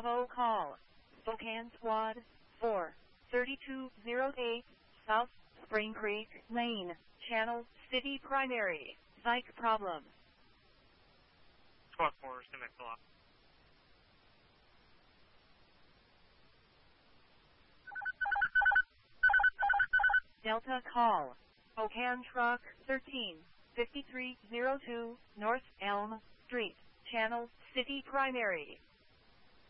Bravo call. Spokane Squad 4, 3208, South Spring Creek Lane, Channel City Primary, Psych problem. Squad 4, stand back to lock. Delta call. Spokane Truck 13, 5302, North Elm Street, Channel City Primary.